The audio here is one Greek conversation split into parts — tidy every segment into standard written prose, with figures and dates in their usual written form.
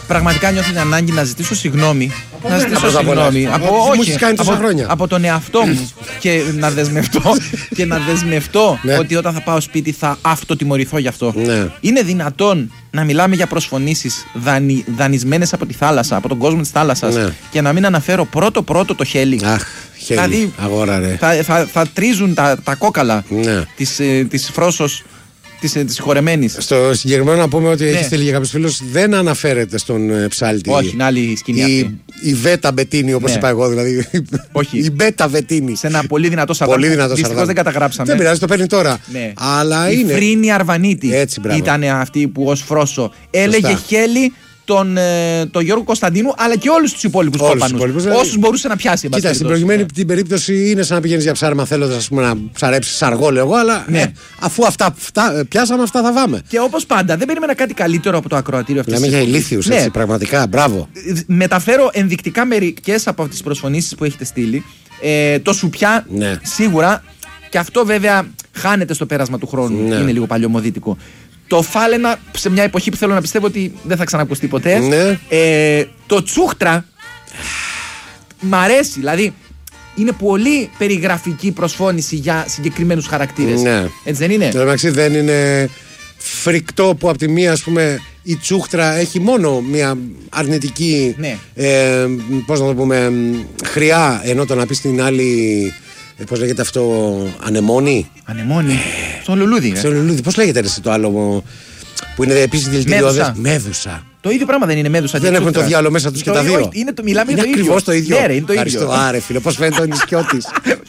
πραγματικά νιώθω την ανάγκη να ζητήσω συγγνώμη. Να ζητήσω συγγνώμη. Από τον εαυτό μου και να δεσμευτώ ότι όταν θα πάω σπίτι θα αυτοτιμωρηθώ γι' αυτό. Είναι δυνατόν να μιλάμε για προσφωνήσεις δανεισμένες από τη θάλασσα, από τον κόσμο της θάλασσας και να μην αναφέρω πρώτο το χέλι? Δηλαδή αγόρα, θα τρίζουν τα κόκαλα της Φρόσος, της συγχωρεμένης. Στο συγκεκριμένο να πούμε ότι έχει στείλει και κάποιος φίλος, δεν αναφέρεται στον ψάλτη. Όχι, είναι άλλη σκηνή αυτή. Η Βέτα Μπετίνη, όπως είπα εγώ, δηλαδή. Όχι. Η Μπέτα Βετίνη. Σε ένα πολύ δυνατό σαρδάμ. Δυστυχώς δεν καταγράψαμε. Δεν πειράζει, το παίρνει τώρα. Αλλά η Φρίνη Αρβανίτη ήταν αυτή που ως Φρόσο έλεγε χέλι τον Γιώργο Κωνσταντίνου, αλλά και όλους τους υπόλοιπους κόπανους. Όσους μπορούσε να πιάσει. Κοίτα, στην προηγουμένη την περίπτωση είναι σαν να πηγαίνεις για ψάρεμα θέλοντας να ψαρέψεις αργό, λέω εγώ, αλλά αφού αυτά πιάσαμε, αυτά θα βάμε. Και όπως πάντα, δεν περίμενα κάτι καλύτερο από το ακροατήριο αυτής. Λέμε για ηλίθιους, έτσι, πραγματικά, μπράβο. Μεταφέρω ενδεικτικά μερικές από τις προσφωνήσεις που έχετε στείλει. Το Σουπιά, σίγουρα, και αυτό βέβαια χάνεται στο πέρασμα του χρόνου. Είναι λίγο παλιωμοδίτικο. Το Φάλαινα, σε μια εποχή που θέλω να πιστεύω ότι δεν θα ξανακουστεί ποτέ. Το Τσούχτρα μ' αρέσει, δηλαδή είναι πολύ περιγραφική προσφώνηση για συγκεκριμένους χαρακτήρες. Έτσι δεν είναι? Εντάξει, δεν είναι φρικτό που από τη μία, ας πούμε, η Τσούχτρα έχει μόνο μια αρνητική πώς να το πούμε, χρειά, ενώ το να πει στην άλλη, πώς λέγεται αυτό, ανεμόνι. Ανεμόνι. Στο λουλούδι. Στο λουλούδι. Πώς λέγεται το άλλο που είναι επίσης δηλητηριώδες? Μέδουσα. Το ίδιο πράγμα δεν είναι μέδουσα? Δεν έχουν το διάλογο μέσα τους και τα δύο? Μιλάμε για το ίδιο. Ακριβώς το ίδιο. Ναι, ρε, είναι το ίδιο. Άρε φίλε, πώς φαίνεται ο νησιώτης.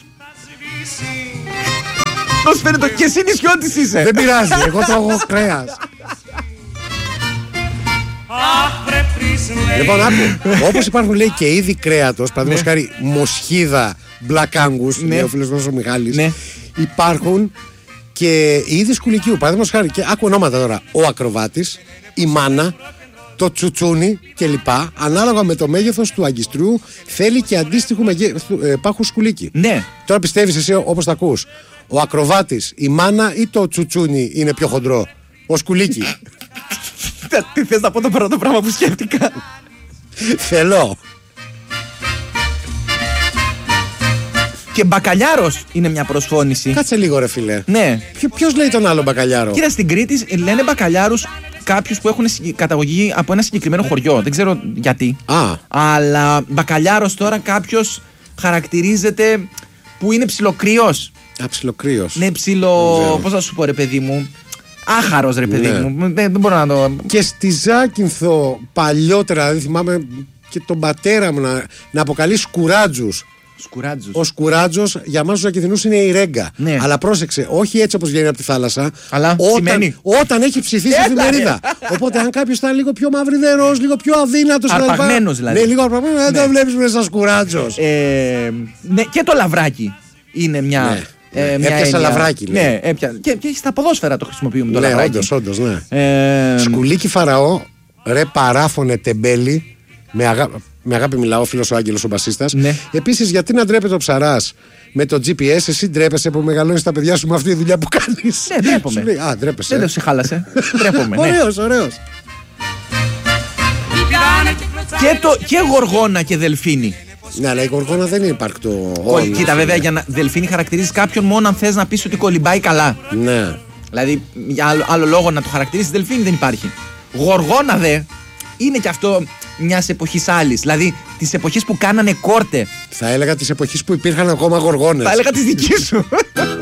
Πώς φαίνεται και εσύ νησιώτης είσαι? Δεν πειράζει, εγώ τρώγω κρέας. Λοιπόν, άκου. Όπως υπάρχουν, λέει, και είδη κρέατος, παραδείγματος χάρη μοσχίδα, Black Angus, λέει ο φίλος μας ο Μιχάλης, υπάρχουν και είδη σκουλικίου. Παραδείγματος χάρη, και άκου ονόματα τώρα: ο ακροβάτης, η μάνα, το τσουτσούνι κλπ. Ανάλογα με το μέγεθος του αγκιστρού, θέλει και αντίστοιχου πάχου σκουλίκι. Ναι. Τώρα πιστεύεις εσύ, όπως τα ακούς, ο ακροβάτης, η μάνα ή το τσουτσούνι είναι πιο χοντρό? Ο σκουλίκι. Τι θες να πω, το πρώτο πράγμα που σκέφτηκα? Θέλω. Και μπακαλιάρος είναι μια προσφώνηση. Κάτσε λίγο, ρε φίλε. Ναι. Ποιος λέει τον άλλο μπακαλιάρο? Κοίτα, στην Κρήτη λένε μπακαλιάρους κάποιους που έχουν καταγωγή από ένα συγκεκριμένο χωριό. Δεν ξέρω γιατί. Αλλά μπακαλιάρος τώρα κάποιος χαρακτηρίζεται που είναι ψιλοκρύος. Ψιλοκρύος. Ναι, πώς θα σου πω, ρε παιδί μου. Άχαρος, ρε παιδί μου. Δεν μπορώ να το. Και στη Ζάκυνθο παλιότερα, δηλαδή θυμάμαι και τον πατέρα μου να αποκαλεί σκουράτζους. Ο σκουράτζος για μας τους Ζακυνθινούς είναι η ρέγγα. Αλλά πρόσεξε, όχι έτσι όπως βγαίνει από τη θάλασσα, αλλά όταν έχει ψηθήσει στη μερίδα. Οπότε αν κάποιος ήταν λίγο πιο μαυριδερός, λίγο πιο αδύνατος, αρπαγμένος δηλαδή. Ναι, λίγο αρπαγμένος, δεν το βλέπεις μέσα σαν σκουράτζος. Ναι, και το λαβράκι είναι μια. Έπιασα λαβράκι. Ναι, και στα ποδόσφαιρα το χρησιμοποιούμε το λαβράκι. Όντως, ναι. Σκουλίκι Φαραώ, ρε παράφωνε τεμπέλη. Με αγάπη μιλάω, φίλος ο Άγγελος ο μπασίστας. Επίσης, γιατί να ντρέπεται ο ψαράς με το GPS, εσύ ντρέπεσαι που μεγαλώνεις τα παιδιά σου με αυτή τη δουλειά που κάνεις? Ναι, ντρέπομαι. Ντρέπεσαι. Δεν το σε χάλασε. Ντρέπομαι. Ωραίος. Και γοργόνα και δελφίνι. Ναι, αλλά η γοργόνα δεν είναι υπαρκτό. Κοίτα, βέβαια, για να δελφίνι χαρακτηρίζεις κάποιον μόνο αν θες να πεις ότι κολυμπάει καλά. Ναι. Δηλαδή, για άλλο λόγο να το χαρακτηρίσεις δελφίνι δεν υπάρχει. Γοργόνα δε είναι και αυτό μιας εποχής άλλης. Δηλαδή, τις εποχές που κάνανε κόρτε. Θα έλεγα τις εποχές που υπήρχαν ακόμα γοργόνες. Θα έλεγα τις δικές σου.